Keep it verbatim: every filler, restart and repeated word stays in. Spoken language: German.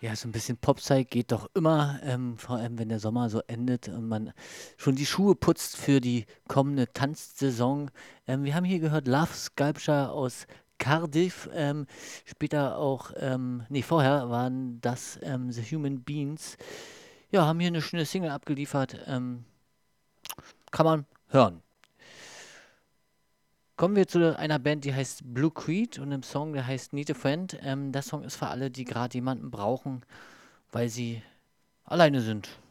Ja, so ein bisschen Popzeit geht doch immer, ähm, vor allem wenn der Sommer so endet und man schon die Schuhe putzt für die kommende Tanzsaison. Ähm, wir haben hier gehört Love Sculpture aus Cardiff, ähm, später auch, ähm ne, vorher waren das, ähm, The Human Beings. Ja, haben hier eine schöne Single abgeliefert, ähm, kann man hören. Kommen wir zu einer Band, die heißt Blue Creed und 'nem Song, der heißt „Need a Friend". Ähm, der Song ist für alle, die gerade jemanden brauchen, weil sie alleine sind.